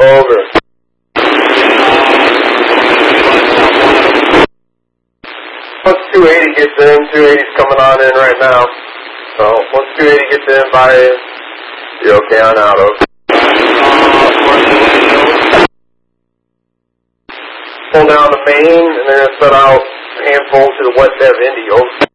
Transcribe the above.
over. Once 280 gets in, 280's coming on in right now. So once 280 gets in by you, you're okay on out, over. Pull down the main, and then set out a handful to the west of Indy, over.